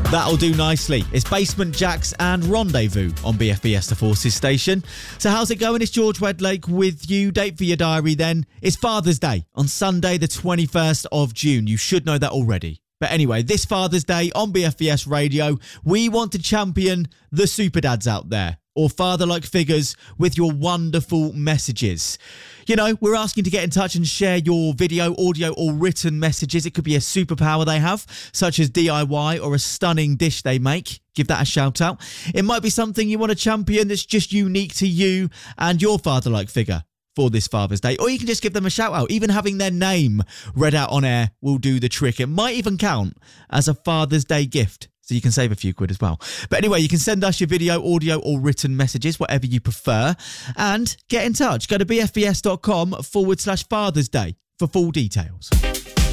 That'll do nicely. It's Basement Jaxx and Rendezvous on BFBS The Forces station. So how's it going? It's George Wedlake with you. Date for your diary then. It's Father's Day on Sunday the 21st of June. You should know that already. But anyway, this Father's Day on BFBS Radio, we want to champion the super dads out there, or father-like figures with your wonderful messages. You know, we're asking to get in touch and share your video, audio or written messages. It could be a superpower they have, such as DIY or a stunning dish they make. Give that a shout out. It might be something you want to champion that's just unique to you and your father-like figure for this Father's Day. Or you can just give them a shout out. Even having their name read out on air will do the trick. It might even count as a Father's Day gift, so you can save a few quid as well. But anyway, you can send us your video, audio or written messages, whatever you prefer, and get in touch. Go to bfbs.com/Father's Day for full details.